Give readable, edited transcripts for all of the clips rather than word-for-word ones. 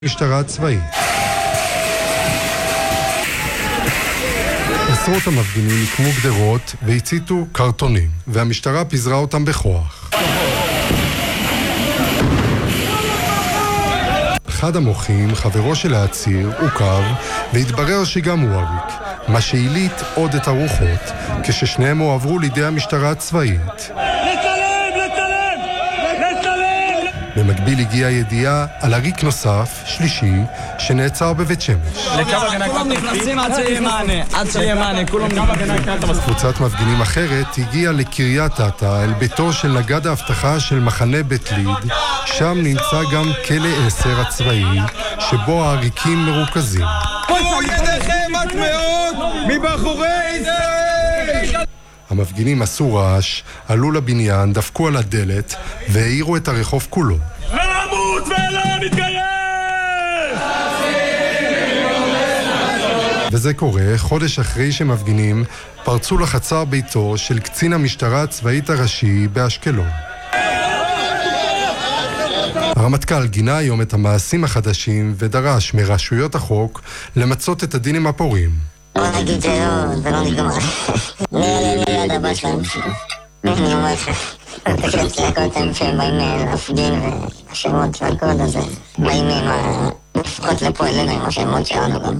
משטרה צבאית. עשרות המפגינים יקמו גדרות והציתו קרטונים, והמשטרה פיזרה אותם בכוח. אחד המוחים, חברו של העציר, עוכב, והתברר שגם הוא עריק, מה שהעליט עוד את הרוחות, כששניהם הועברו לידי המשטרה הצבאית. במקביל הגיעה ידיעה על עריק נוסף, שלישי, שנעצר בבית שמש. קבוצת מפגינים אחרת הגיעה לקריית אתא, אל ביתו של נגד האבטחה של מחנה בית ליד. שם נמצא גם כלא 10 הצבאי, שבו העריקים מרוכזים. פרו ידיכם הטמעות מבחורי ישראל! המפגינים עשו רעש, עלו לבניין, דפקו על הדלת והעירו את הרחוב כולו. נמות ולא נתגייס! וזה קורה חודש אחרי שמפגינים פרצו לחצר ביתו של קצין המשטרה הצבאית הראשי באשקלון. הרמטכ"ל גינה היום את המעשים החדשים ודרש מרשויות החוק למצות את הדין עם הפורעים. בוא נגיד זה לא נגמר. מי ליד הבית שלהם? אני אומר לך, תקראת צעקות שהם באים להפגין והשמות והקוד הזה באים לפחות לפה אלינו עם השמות שלנו גם.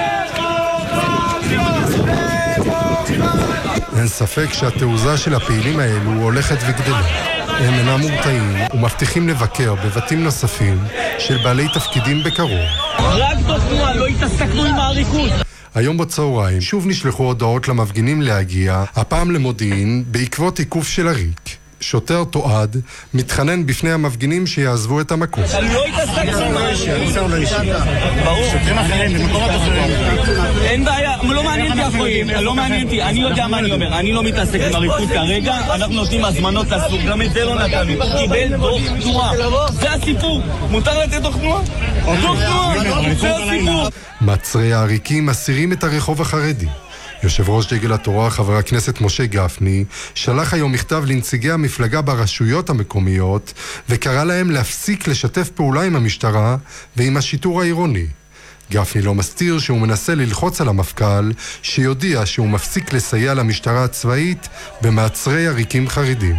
אין ספק שהתעוזה של הפעילים האלו הולכת וגדלה. הם אינם מורתעים ומבטיחים לבקר בבתים נוספים של בעלי תפקידים בקרוב. רק תנועה, לא התעסקנו עם העריקות. היום בצהריים שוב נשלחו הודעות למפגינים להגיע, הפעם למודיעין, בעקבות עיקוף של עריק. שוטר תועד מתחנן בפני המפגינים שיעזבו את המקום. לא התעסקנו עם העריקות. ברור. שוטרים אחרים, במקומות אחרים. אין בעיה, לא מעניין אותי אחרים, לא מעניין אותי. אני יודע מה אני אומר, אני לא מתעסק עם עריקות כרגע, אנחנו נותנים הזמנות לסוג, גם את זה לא נתנו. קיבל דוח תנועה. זה הסיפור. מותר לתת דוח תנועה? דוח תנועה, זה הסיפור. מעצרי העריקים מסירים את הרחוב החרדי. יושב ראש דגל התורה, חבר הכנסת משה גפני, שלח היום מכתב לנציגי המפלגה ברשויות המקומיות, וקרא להם להפסיק לשתף פעולה עם המשטרה ועם השיטור העירוני. גפני לא מסתיר שהוא מנסה ללחוץ על המפכ"ל, שיודיע שהוא מפסיק לסייע למשטרה הצבאית במעצרי עריקים חרדים.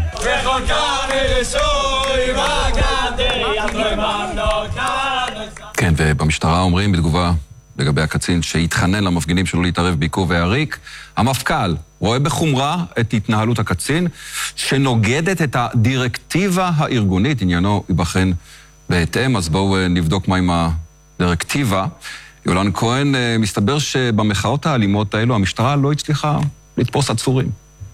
כן, ובמשטרה אומרים בתגובה לגבי הקצין שהתחנן למפגינים שלא להתערב בעיכוב העריק, המפכ"ל רואה בחומרה את התנהלות הקצין שנוגדת את הדירקטיבה הארגונית, עניינו ייבחן בהתאם. אז בואו נבדוק מה עם הדירקטיבה. יולן כהן, מסתבר שבמחאות האלימות האלו המשטרה לא הצליחה לתפוס עצורים.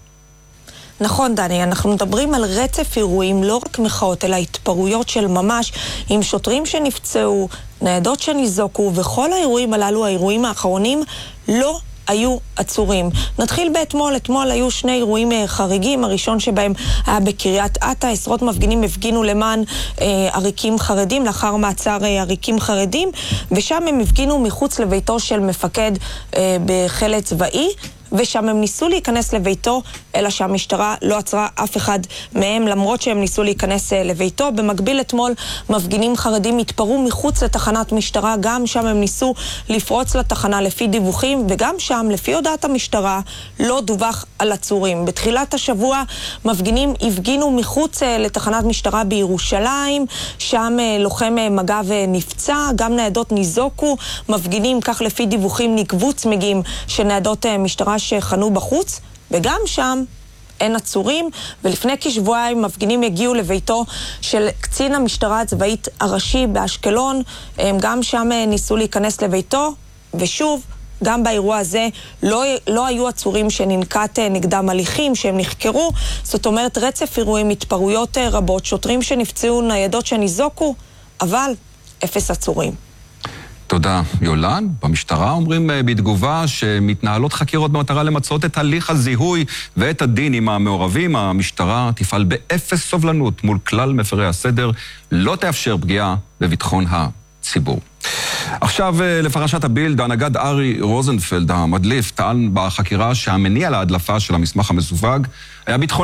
נכון, דני, אנחנו מדברים על רצף אירועים, לא רק מחאות, אלא התפרעויות של ממש, עם שוטרים שנפצעו, ניידות שניזוקו, וכל האירועים הללו, האירועים האחרונים, לא היו עצורים. נתחיל באתמול. אתמול היו שני אירועים חריגים. הראשון שבהם היה בקריית אתא. עשרות מפגינים הפגינו למען עריקים חרדים, לאחר מעצר עריקים חרדים, ושם הם הפגינו מחוץ לביתו של מפקד בחיל צבאי, ושם הם ניסו להיכנס לביתו, אלא שהמשטרה לא עצרה אף אחד מהם, למרות שהם ניסו להיכנס לביתו. במקביל אתמול מפגינים חרדים התפרעו מחוץ לתחנת משטרה, גם שם הם ניסו לפרוץ לתחנה לפי דיווחים, וגם שם לפי הודעת המשטרה לא דווח על עצורים. בתחילת השבוע מפגינים הפגינו מחוץ לתחנת משטרה בירושלים, שם לוחם מג"ב נפצע, גם ניידות ניזוקו, מפגינים כך לפי דיווחים נקבו צמיגים שניידות משטרה שחנו בחוץ, וגם שם אין עצורים. ולפני כשבועיים מפגינים הגיעו לביתו של קצין המשטרה הצבאית הראשי באשקלון, הם גם שם ניסו להיכנס לביתו, ושוב, גם באירוע הזה לא היו עצורים שננקט נגדם הליכים, שהם נחקרו. זאת אומרת, רצף אירועים, התפרעויות רבות, שוטרים שנפצעו, ניידות שניזוקו, אבל אפס עצורים. תודה, יולן. במשטרה אומרים בתגובה שמתנהלות חקירות במטרה למצות את הליך הזיהוי ואת הדין עם המעורבים. המשטרה תפעל באפס סובלנות מול כלל מפרי הסדר, לא תאפשר פגיעה בביטחון הציבור. עכשיו לפרשת הבילד, הנגד ארי רוזנפלד המדליף טען בחקירה שהמניע להדלפה של המסמך המסווג היה ביטחוני.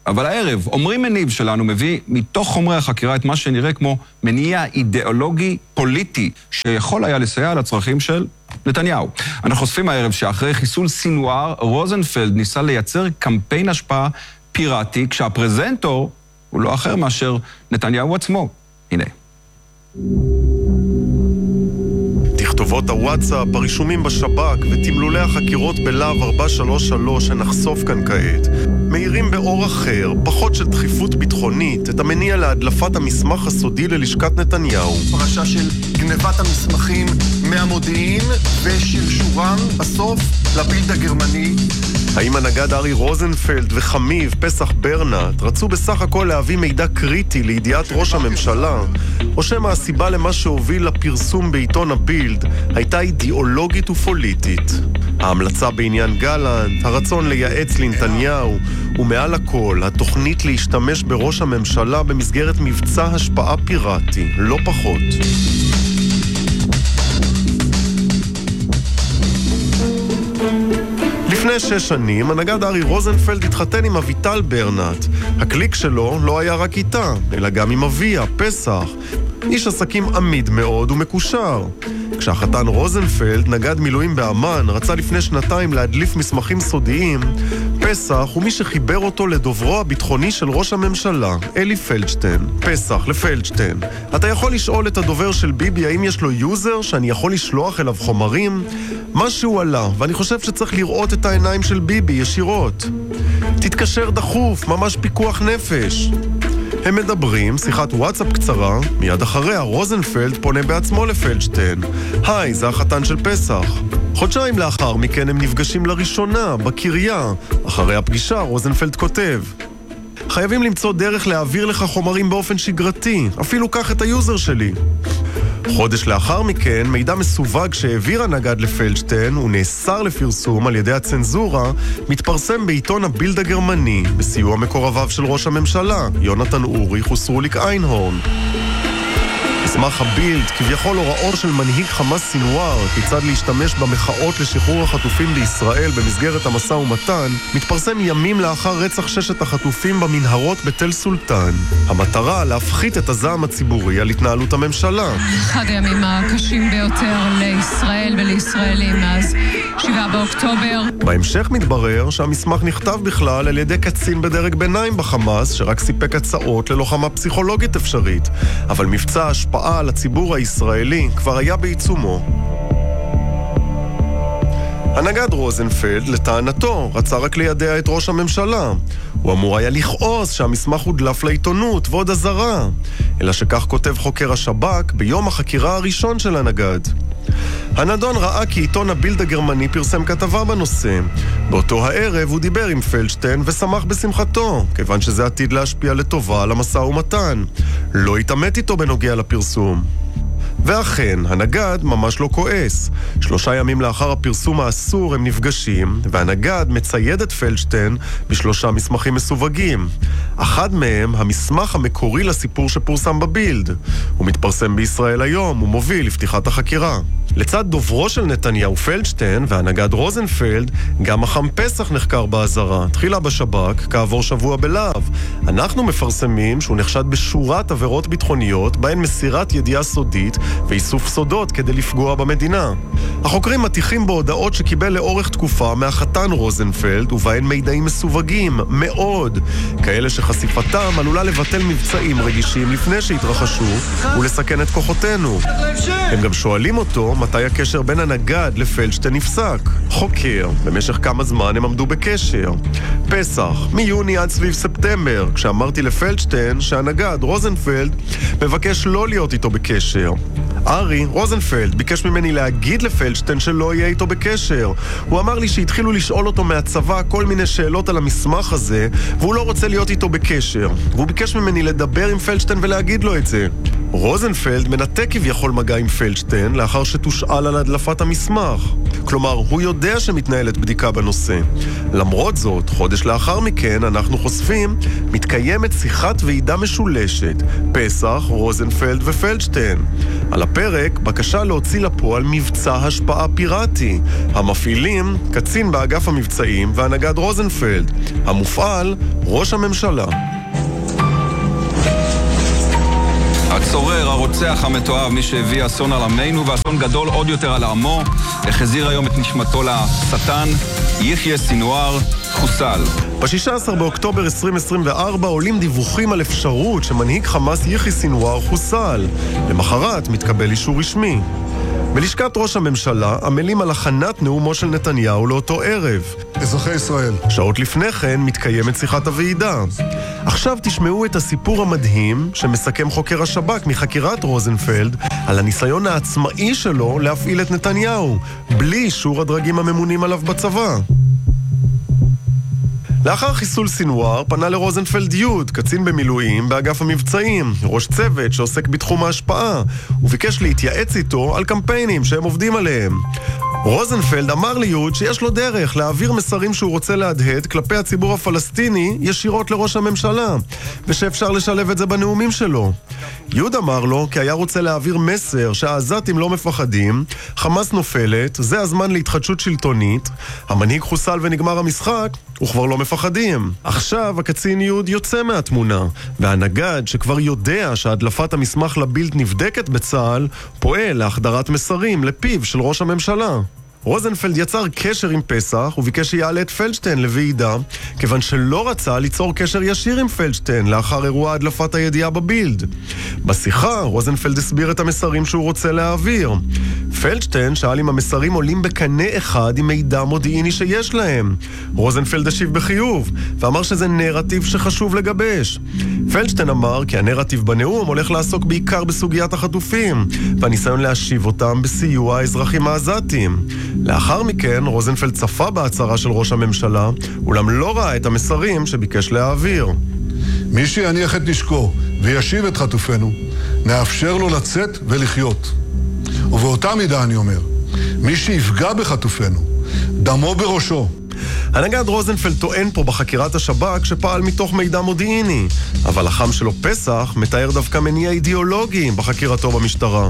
אבל הערב, עומרי מניב שלנו מביא מתוך חומרי החקירה את מה שנראה כמו מניע אידיאולוגי פוליטי שיכול היה לסייע לצרכים של נתניהו. אנחנו חושפים הערב שאחרי חיסול סינואר, רוזנפלד ניסה לייצר קמפיין השפעה פיראטי, כשהפרזנטור הוא לא אחר מאשר נתניהו עצמו. הנה. תכתובות הוואטסאפ, הרישומים בשב"כ ותמלולי החקירות בלהב 433 שנחשוף כאן כעת מאירים באור אחר, פחות של דחיפות ביטחונית, את המניע להדלפת המסמך הסודי ללשכת נתניהו. פרשה של גנבת המסמכים מהמודיעין ושרשורם בסוף לבילד הגרמני. האם הנגד ארי רוזנפלד וחמיב פסח ברנט רצו בסך הכל להביא מידע קריטי לידיעת ראש הממשלה, או שמא הסיבה למה שהוביל לפרסום בעיתון הבילד הייתה אידיאולוגית ופוליטית? ההמלצה בעניין גלנט, הרצון לייעץ לנתניהו, ומעל הכל התוכנית להשתמש בראש הממשלה במסגרת מבצע השפעה פיראטי, לא פחות. לפני 6 שנים, הנגד ארי רוזנפלד התחתן עם אביטל ברנט. הקליק שלו לא היה רק איתה, אלא גם עם אביה, פסח. איש עסקים עמיד מאוד ומקושר. כשהחתן רוזנפלד, נגד מילואים באמן, רצה לפני 2 להדליף מסמכים סודיים, פסח הוא מי שחיבר אותו לדוברו הביטחוני של ראש הממשלה, אלי פלדשטיין. פסח לפלדשטיין: אתה יכול לשאול את הדובר של ביבי האם יש לו יוזר שאני יכול לשלוח אליו חומרים? משהו עלה, ואני חושב שצריך לראות את העיניים של ביבי ישירות. תתקשר דחוף, ממש פיקוח נפש. הם מדברים, שיחת וואטסאפ קצרה, מיד אחריה רוזנפלד פונה בעצמו לפלדשטיין. היי, זה החתן של פסח. חודשיים לאחר מכן הם נפגשים לראשונה, בקריה. אחרי הפגישה רוזנפלד כותב: חייבים למצוא דרך להעביר לך חומרים באופן שגרתי, אפילו קח את היוזר שלי. חודש לאחר מכן, מידע מסווג שהעביר הנגד לפלדשטיין ונאסר לפרסום על ידי הצנזורה, מתפרסם בעיתון הבילד הגרמני, בסיוע מקורביו של ראש הממשלה, יונתן אוריך וסרוליק איינהורן. מסמך הבילד, כביכול הוראו של מנהיג חמאס סינואר, כיצד להשתמש במחאות לשחרור החטופים בישראל במסגרת המשא ומתן, מתפרסם ימים לאחר רצח 6 החטופים במנהרות בתל סולטן. המטרה להפחית את הזעם הציבורי על התנהלות הממשלה. אחד הימים הקשים ביותר לישראל ולישראלים מאז 7 באוקטובר. בהמשך מתברר שהמסמך נכתב בכלל על ידי קצין בדרג ביניים בחמאס, שרק סיפק הצעות ללוחמה פסיכולוגית אפשרית, אבל מבצע השפעה על הציבור הישראלי כבר היה בעיצומו. הנגד רוזנפלד, לטענתו, רצה רק לידע את ראש הממשלה. הוא אמור היה לכעוס שהמסמך הודלף לעיתונות ועוד אזהרה, אלא שכך כותב חוקר השב"כ ביום החקירה הראשון של הנגד. הנדון ראה כי עיתון הבילד הגרמני פרסם כתבה בנושא. באותו הערב הוא דיבר עם פלדשטיין ושמח בשמחתו, כיוון שזה עתיד להשפיע לטובה על המשא ומתן. לא התעמת איתו בנוגע לפרסום. ואכן, הנגד ממש לא כועס. 3 ימים לאחר הפרסום האסור הם נפגשים, והנגד מצייד את פלדשטיין ב3 מסמכים מסווגים. אחד מהם, המסמך המקורי לסיפור שפורסם בבילד. הוא מתפרסם בישראל היום, ומוביל לפתיחת החקירה. לצד דוברו של נתניהו פלדשטיין והנגד רוזנפלד, גם החם פסח נחקר באזהרה, תחילה בשב"כ, כעבור שבוע בלהב. אנחנו מפרסמים שהוא נחשד בשורת עבירות ביטחוניות, בהן מסירת ידיעה סודית ואיסוף סודות כדי לפגוע במדינה. החוקרים מטיחים בהודעות שקיבל לאורך תקופה מהחתן רוזנפלד, ובהן מידעים מסווגים מאוד, כאלה שחשיפתם עלולה לבטל מבצעים רגישים לפני שהתרחשו ולסכן את כוחותינו. הם גם שואלים אותו מתי הקשר בין הנגד לפלדשטיין נפסק. חוקר, במשך כמה זמן הם עמדו בקשר. פסח, מיוני עד סביב ספטמבר, כשאמרתי לפלדשטיין שהנגד רוזנפלד מבקש לא להיות איתו בקשר. ארי רוזנפלד ביקש ממני להגיד לפלדשטיין שלא יהיה איתו בקשר. הוא אמר לי שהתחילו לשאול אותו מהצבא כל מיני שאלות על המסמך הזה, והוא לא רוצה להיות איתו בקשר. והוא ביקש ממני לדבר עם פלדשטיין ולהגיד לו את זה. רוזנפלד מנתק כביכול מגע עם פלדשטיין לאחר שתושאל על הדלפת המסמך. כלומר, הוא יודע שמתנהלת בדיקה בנושא. למרות זאת, חודש לאחר מכן אנחנו חושפים, מתקיימת שיחת ועידה משולשת, פסח, רוזנפלד ופלדשטיין. על הפרק, בקשה להוציא לפועל מבצע השפעה פיראטי. המפעילים, קצין באגף המבצעים והנגד רוזנפלד. המופעל, ראש הממשלה. הצורר, הרוצח המתועב, מי שהביא אסון על עמנו ואסון גדול עוד יותר על עמו, החזיר היום את נשמתו לשטן, יחיא סינואר, חוסל. ב-16 באוקטובר 2024 עולים דיווחים על אפשרות שמנהיג חמאס יחיא סינואר חוסל. למחרת מתקבל אישור רשמי. בלשכת ראש הממשלה עמלים על הכנת נאומו של נתניהו לאותו ערב. אזרחי ישראל. שעות לפני כן מתקיימת שיחת הוועידה. עכשיו תשמעו את הסיפור המדהים שמסכם חוקר השב"כ מחקירת רוזנפלד על הניסיון העצמאי שלו להפעיל את נתניהו, בלי אישור הדרגים הממונים עליו בצבא. לאחר חיסול סינואר פנה לרוזנפלד יוד, קצין במילואים באגף המבצעים, ראש צוות שעוסק בתחום ההשפעה, וביקש להתייעץ איתו על קמפיינים שהם עובדים עליהם. רוזנפלד אמר ליוד שיש לו דרך להעביר מסרים שהוא רוצה להדהד כלפי הציבור הפלסטיני ישירות לראש הממשלה, ושאפשר לשלב את זה בנאומים שלו. יוד אמר לו כי היה רוצה להעביר מסר שהעזתים לא מפחדים, חמאס נופלת, זה הזמן להתחדשות שלטונית, המנהיג חוסל ונגמר המשחק, וכבר לא מפחדים. עכשיו הקצין יוד יוצא מהתמונה, והנגד שכבר יודע שהדלפת המסמך לבילד נבדקת בצה"ל, פועל להחדרת מסרים לפיו של ראש הממשלה. רוזנפלד יצר קשר עם פסח וביקש שיעלה את פלדשטיין לוועידה, כיוון שלא רצה ליצור קשר ישיר עם פלדשטיין לאחר אירוע הדלפת הידיעה בבילד. בשיחה רוזנפלד הסביר את המסרים שהוא רוצה להעביר. פלדשטיין שאל אם המסרים עולים בקנה אחד עם מידע מודיעיני שיש להם. רוזנפלד השיב בחיוב ואמר שזה נרטיב שחשוב לגבש. פלדשטיין אמר כי הנרטיב בנאום הולך לעסוק בעיקר בסוגיית החטופים והניסיון להשיב אותם בסיוע האזרחים העזתים. לאחר מכן רוזנפלד צפה בהצהרה של ראש הממשלה, אולם לא ראה את המסרים שביקש להעביר. מי שיניח את נשקו וישיב את חטופינו, נאפשר לו לצאת ולחיות. ובאותה מידה אני אומר, מי שיפגע בחטופינו, דמו בראשו. הנגד רוזנפלד טוען פה בחקירת השב"כ שפעל מתוך מידע מודיעיני, אבל החם שלו פסח מתאר דווקא מניע אידיאולוגי בחקירתו במשטרה.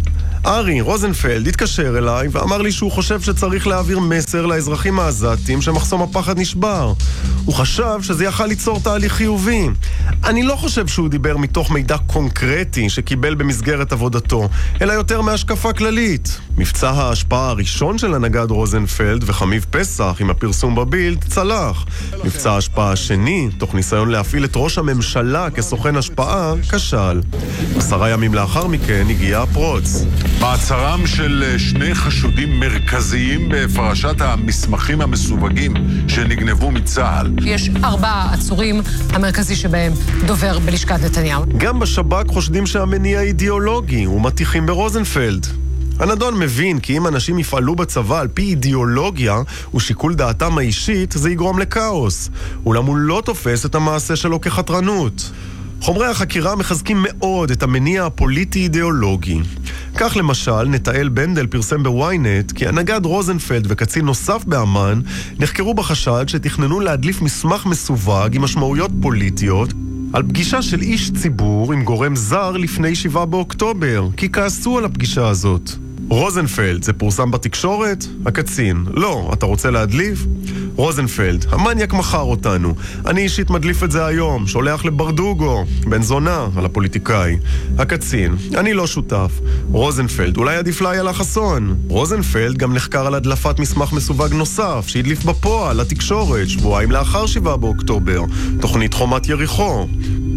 ארי, רוזנפלד, התקשר אליי ואמר לי שהוא חושב שצריך להעביר מסר לאזרחים העזתים שמחסום הפחד נשבר. הוא חשב שזה יכל ליצור תהליך חיובי. אני לא חושב שהוא דיבר מתוך מידע קונקרטי שקיבל במסגרת עבודתו, אלא יותר מהשקפה כללית. מבצע ההשפעה הראשון של הנגד רוזנפלד וחמיב פסח עם הפרסום בבילד צלח. מבצע ההשפעה השני, תוך ניסיון להפעיל את ראש הממשלה כסוכן השפעה, כשל. 10 ימים לאחר מכן הגיע הפרוץ. מעצרם של 2 חשודים מרכזיים בפרשת המסמכים המסווגים שנגנבו מצה"ל. יש 4 עצורים, המרכזי שבהם דובר בלשכת נתניהו. גם בשב"כ חושדים שהמניע אידיאולוגי ומטיחים ברוזנפלד. הנדון מבין כי אם אנשים יפעלו בצבא על פי אידיאולוגיה ושיקול דעתם האישית, זה יגרום לקאוס. אולם הוא לא תופס את המעשה שלו כחתרנות. חומרי החקירה מחזקים מאוד את המניע הפוליטי-אידיאולוגי. כך למשל, נתאל בנדל פרסם בוויינט כי הנגד רוזנפלד וקצין נוסף באמן נחקרו בחשד שתכננו להדליף מסמך מסווג עם משמעויות פוליטיות על פגישה של איש ציבור עם גורם זר לפני 7 באוקטובר, כי כעסו על הפגישה הזאת. רוזנפלד, זה פורסם בתקשורת? הקצין, לא, אתה רוצה להדליף? רוזנפלד, המניאק מחר אותנו. אני אישית מדליף את זה היום, שולח לברדוגו, בן זונה, על הפוליטיקאי. הקצין, אני לא שותף. רוזנפלד, אולי עדיף לה על החסון. רוזנפלד גם נחקר על הדלפת מסמך מסווג נוסף, שהדליף בפועל לתקשורת, שבועיים לאחר 7 באוקטובר, תוכנית חומת יריחו.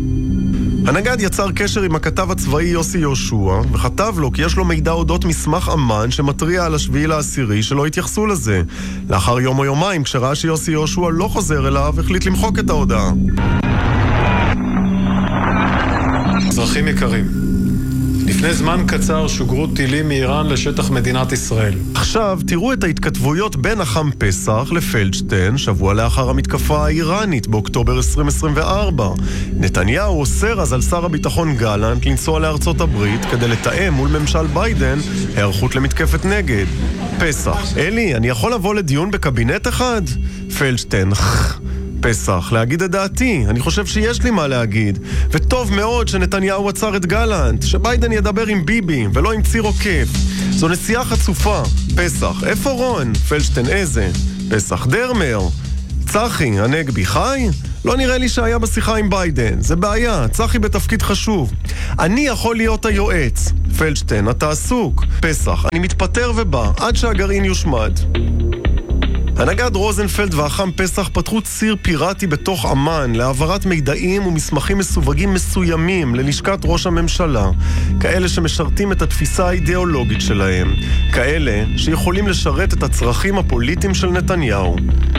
הנגד יצר קשר עם הכתב הצבאי יוסי יהושע, וכתב לו כי יש לו מידע אודות מסמך אמן שמטריע על 7/10 שלא התייחסו לזה. לאחר יום או יומיים, כשראה שיוסי יהושע לא חוזר אליו, החליט למחוק את ההודעה. אזרחים יקרים, לפני זמן קצר שוגרו טילים מאיראן לשטח מדינת ישראל. עכשיו תראו את ההתכתבויות בין החם פסח לפלדשטיין שבוע לאחר המתקפה האיראנית באוקטובר 2024. נתניהו אוסר אז על שר הביטחון גלנט לנסוע לארצות הברית כדי לתאם מול ממשל ביידן הערכות למתקפת נגד. פסח, אלי, אני יכול לבוא לדיון בקבינט אחד? פלדשטיין, פסח, להגיד את דעתי, אני חושב שיש לי מה להגיד. וטוב מאוד שנתניהו עצר את גלנט, שביידן ידבר עם ביבי ולא עם ציר עוקף. זו נסיעה חצופה. פסח, איפה רון? פלדשטיין, איזה? פסח, דרמר. צחי, הנגבי, חי? לא נראה לי שהיה בשיחה עם ביידן, זה בעיה, צחי בתפקיד חשוב. אני יכול להיות היועץ. פלדשטיין, אתה עסוק. פסח, אני מתפטר ובא, עד שהגרעין יושמד. הנגד רוזנפלד והחם פסח פתחו ציר פיראטי בתוך אמן להעברת מידעים ומסמכים מסווגים מסוימים ללשכת ראש הממשלה, כאלה שמשרתים את התפיסה האידיאולוגית שלהם, כאלה שיכולים לשרת את הצרכים הפוליטיים של נתניהו.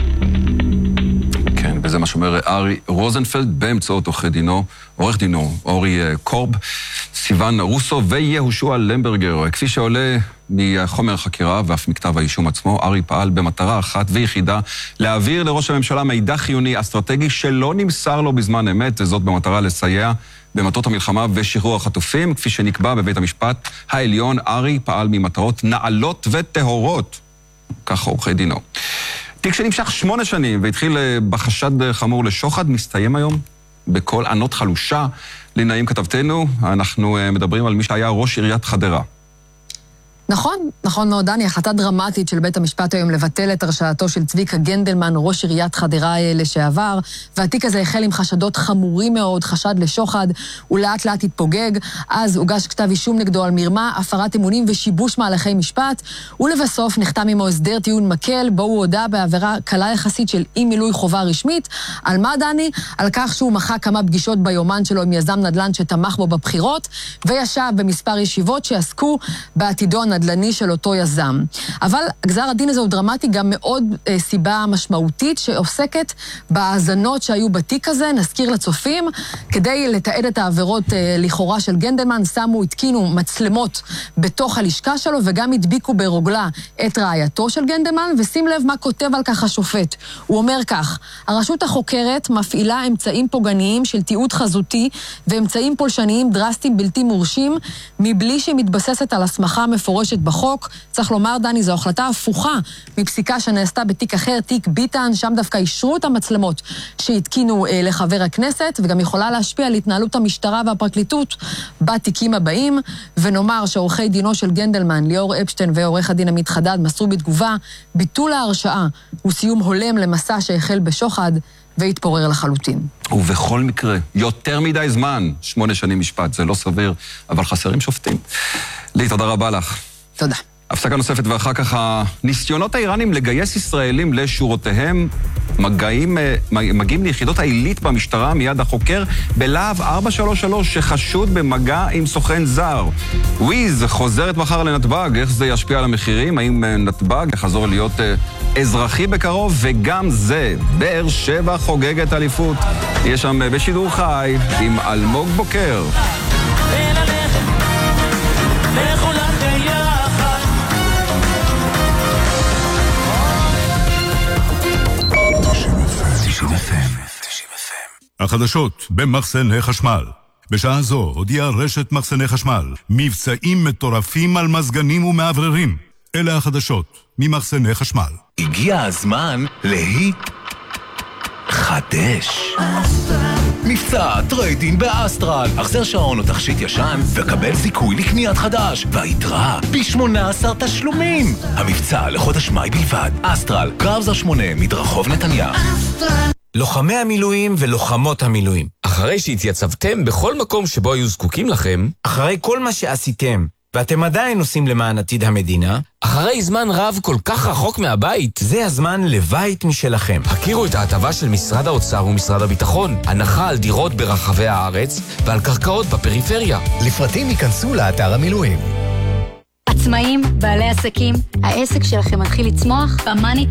כן, וזה מה שאומר ארי רוזנפלד באמצעות עורך דינו אורי קורב, סיוון רוסו ויהושע למברגר. כפי שעולה מחומר החקירה ואף מכתב האישום עצמו, ארי פעל במטרה אחת ויחידה להעביר לראש הממשלה מידע חיוני אסטרטגי שלא נמסר לו בזמן אמת, וזאת במטרה לסייע במטרות המלחמה ושחרור החטופים. כפי שנקבע בבית המשפט העליון, ארי פעל ממטרות נעלות וטהורות, ככה עורכי דינו. תיק שנמשך 8 שנים והתחיל בחשד חמור לשוחד, מסתיים היום בכל ענות חלושה. לנעים כתבתנו, אנחנו מדברים על מי שהיה ראש עיריית חדרה. נכון מאוד, דני, החלטה דרמטית של בית המשפט היום לבטל את הרשעתו של צביקה גנדלמן, ראש עיריית חדרה לשעבר, והתיק הזה החל עם חשדות חמורים מאוד, חשד לשוחד, ולאט לאט התפוגג. אז הוגש כתב אישום נגדו על מרמה, הפרת אמונים ושיבוש מהלכי משפט, ולבסוף נחתם עמו הסדר טיעון מקל, בו הוא הודה בעבירה קלה יחסית של אי מילוי חובה רשמית. על מה, דני? על כך שהוא מחק כמה פגישות ביומן שלו עם יזם נדל"ן שתמך בו בבחירות, וישב במספר ישיבות שעסקו בעתידו הנדל"ני של אותו יזם. אבל גזר הדין הזה הוא דרמטי גם מאוד סיבה משמעותית שעוסקת בהאזנות שהיו בתיק הזה. נזכיר לצופים, כדי לתעד את העבירות לכאורה של גנדלמן, התקינו מצלמות בתוך הלשכה שלו וגם הדביקו ברוגלה את רעייתו של גנדלמן, ושים לב מה כותב על כך השופט. הוא אומר כך: הרשות החוקרת מפעילה אמצעים פוגעניים של תיעוד חזותי ואמצעים פולשניים דרסטיים בלתי מורשים מבלי שמתבססת על הסמכה מפורשת בחוק. צריך לומר, דני, זו החלטה הפוכה מפסיקה שנעשתה בתיק אחר, תיק ביטן, שם דווקא אישרו את המצלמות שהתקינו לחבר הכנסת, וגם יכולה להשפיע על התנהלות המשטרה והפרקליטות בתיקים הבאים. ונאמר שעורכי דינו של גנדלמן, ליאור אפשטיין ועורך הדין עמית חדד, מסרו בתגובה: ביטול ההרשעה הוא סיום הולם למסע שהחל בשוחד והתפורר לחלוטין. ובכל מקרה, יותר מדי זמן, 8 שנים משפט, זה לא סביר, אבל חסרים שופטים. לי, תודה רבה לך. תודה. הפסקה נוספת ואחר כך הניסיונות האיראנים לגייס ישראלים לשורותיהם מגיעים ליחידות העילית במשטרה. מיד החוקר בלהב 433 שחשוד במגע עם סוכן זר. וויז חוזרת מחר לנתב"ג, איך זה ישפיע על המחירים? האם נתב"ג יחזור להיות אזרחי בקרוב? וגם זה, באר שבע חוגגת אליפות. יש שם בשידור חי עם אלמוג בוקר. החדשות במחסני חשמל. בשעה זו הודיעה רשת מחסני חשמל מבצעים מטורפים על מזגנים ומעבררים. אלה החדשות ממחסני חשמל. הגיע הזמן חדש. מבצע טריידין באסטרל. החזר שעון או תכשיט ישן וקבל זיכוי לקניית חדש, והיתרה ב-18 תשלומים. המבצע לחודש מאי בלבד. אסטרל, קראוזר 8, מדרחוב נתניה. לוחמי המילואים ולוחמות המילואים, אחרי שהתייצבתם בכל מקום שבו היו זקוקים לכם, אחרי כל מה שעשיתם ואתם עדיין עושים למען עתיד המדינה, אחרי זמן רב כל כך רחוק מהבית, זה הזמן לבית משלכם. הכירו את ההטבה של משרד האוצר ומשרד הביטחון, הנחה על דירות ברחבי הארץ ועל קרקעות בפריפריה. לפרטים ייכנסו לאתר המילואים. עצמאים, בעלי עסקים, העסק שלכם מתחיל לצמוח? במאני